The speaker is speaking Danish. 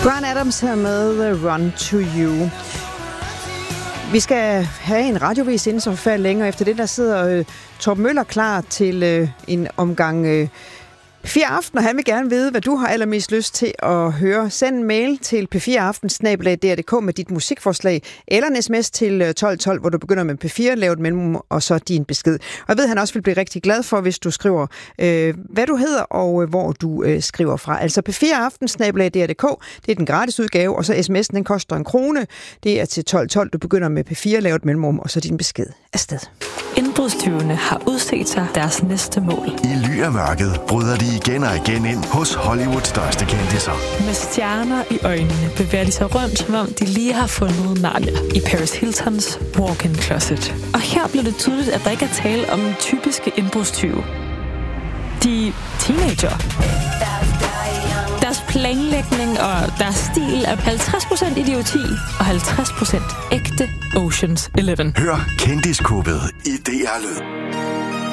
Bryan Adams her med Run to You. Vi skal have en radiovis inden så forfærdeligt længere. Efter det, der sidder Torben Møller klar til en omgang 4 aften, og han vil gerne vide, hvad du har allermest lyst til at høre. Send en mail til p4aften@dr.dk med dit musikforslag, eller en sms til 1212, hvor du begynder med P4, lav et mellemrum, og så din besked. Og jeg ved, han også vil blive rigtig glad for, hvis du skriver, hvad du hedder, og hvor du skriver fra. Altså p4aften@dr.dk, det er den gratis udgave, og så sms'en, den koster 1 krone. Det er til 1212, du begynder med P4, lav et mellemrum, og så din besked afsted. Indbrudstyvene har udset sig deres næste mål. I ly af mørket bryder de igen og igen ind hos Hollywoods største kendisser. Med stjerner i øjnene bevæger de sig rundt, som om de lige har fundet Narnia i Paris Hiltons walk-in closet. Og her bliver det tydeligt, at der ikke er tale om typiske indbrudstyve. De er teenager. Deres planlægning og deres stil er 50% idioti og 50% ægte Ocean's 11. Hør Kendiskubbet i DR Lyd.